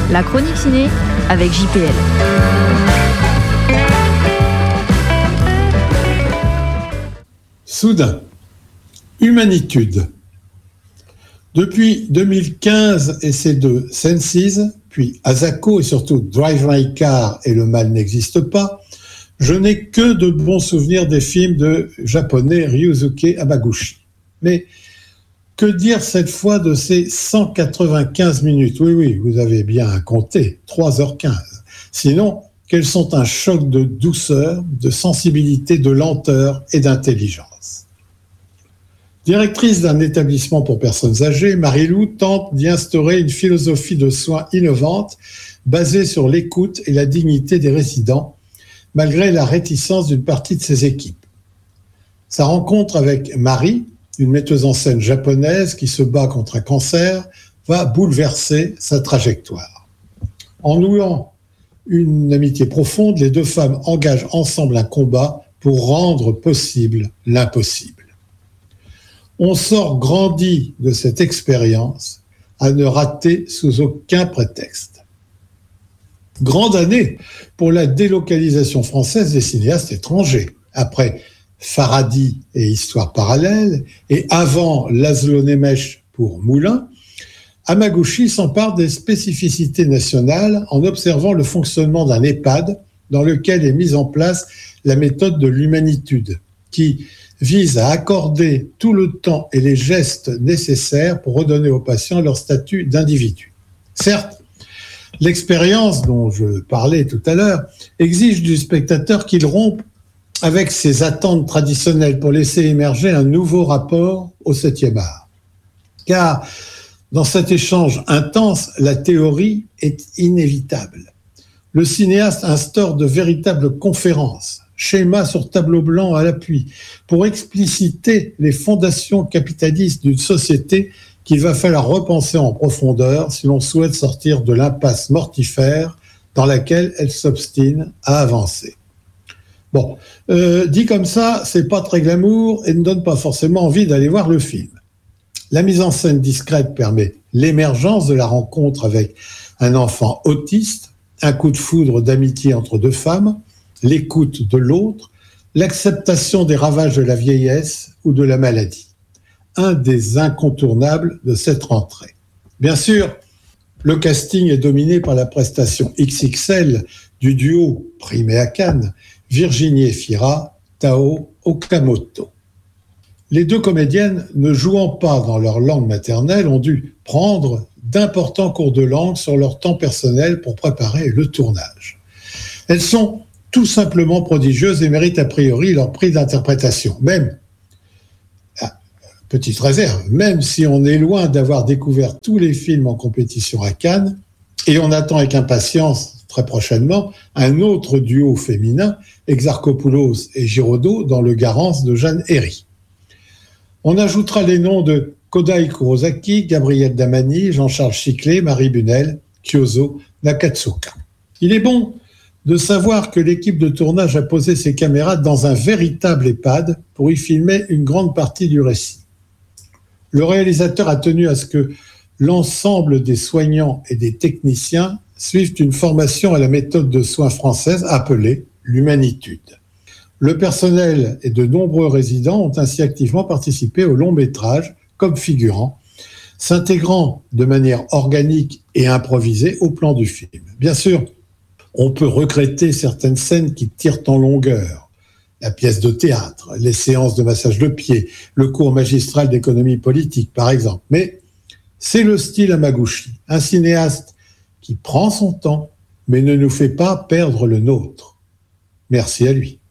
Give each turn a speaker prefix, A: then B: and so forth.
A: La chronique ciné avec JPL.
B: Soudain, Humanitude. Depuis 2015 et ses deux Senses, puis Asako et surtout Drive My Car et Le Mal n'existe pas, je n'ai que de bons souvenirs des films de japonais Ryusuke Hamaguchi. Mais que dire cette fois de ces 195 minutes ? Oui, vous avez bien compté, 3h15. Sinon, qu'elles sont un choc de douceur, de sensibilité, de lenteur et d'intelligence. Directrice d'un établissement pour personnes âgées, Marie-Lou tente d'y instaurer une philosophie de soins innovante basée sur l'écoute et la dignité des résidents, malgré la réticence d'une partie de ses équipes. Sa rencontre avec Marie, une metteuse en scène japonaise qui se bat contre un cancer, va bouleverser sa trajectoire. En nouant une amitié profonde, les deux femmes engagent ensemble un combat pour rendre possible l'impossible. On sort grandi de cette expérience à ne rater sous aucun prétexte. Grande année pour la délocalisation française des cinéastes étrangers. Après Farhadi et Histoire parallèle, et avant Laszlo Nemes pour Moulin, Hamaguchi s'empare des spécificités nationales en observant le fonctionnement d'un EHPAD dans lequel est mise en place la méthode de l'humanitude, qui vise à accorder tout le temps et les gestes nécessaires pour redonner aux patients leur statut d'individu. Certes, l'expérience dont je parlais tout à l'heure exige du spectateur qu'il rompe avec ses attentes traditionnelles pour laisser émerger un nouveau rapport au 7e art. Car dans cet échange intense, la théorie est inévitable. Le cinéaste instaure de véritables conférences, schémas sur tableau blanc à l'appui, pour expliciter les fondations capitalistes d'une société qu'il va falloir repenser en profondeur si l'on souhaite sortir de l'impasse mortifère dans laquelle elle s'obstine à avancer. Bon, dit comme ça, c'est pas très glamour et ne donne pas forcément envie d'aller voir le film. La mise en scène discrète permet l'émergence de la rencontre avec un enfant autiste, un coup de foudre d'amitié entre deux femmes, l'écoute de l'autre, l'acceptation des ravages de la vieillesse ou de la maladie. Un des incontournables de cette rentrée. Bien sûr, le casting est dominé par la prestation XXL du duo primé à Cannes, Virginie Efira, Tao Okamoto. Les deux comédiennes, ne jouant pas dans leur langue maternelle, ont dû prendre d'importants cours de langue sur leur temps personnel pour préparer le tournage. Elles sont tout simplement prodigieuses et méritent a priori leur prix d'interprétation. Même, petite réserve, même si on est loin d'avoir découvert tous les films en compétition à Cannes, et on attend avec impatience, très prochainement, un autre duo féminin, Exarchopoulos et Giraudot, dans Le Garance de Jeanne Herry. On ajoutera les noms de Kodai Kurosaki, Gabriel Damani, Jean-Charles Chiclet, Marie Bunel, Kyozo Nakatsuka. Il est bon de savoir que l'équipe de tournage a posé ses caméras dans un véritable EHPAD pour y filmer une grande partie du récit. Le réalisateur a tenu à ce que l'ensemble des soignants et des techniciens suivent une formation à la méthode de soins française appelée l'humanitude. Le personnel et de nombreux résidents ont ainsi activement participé au long métrage comme figurants, s'intégrant de manière organique et improvisée au plan du film. Bien sûr, on peut regretter certaines scènes qui tirent en longueur. La pièce de théâtre, les séances de massage de pieds, le cours magistral d'économie politique, par exemple. Mais c'est le style Hamaguchi, un cinéaste qui prend son temps, mais ne nous fait pas perdre le nôtre. Merci à lui.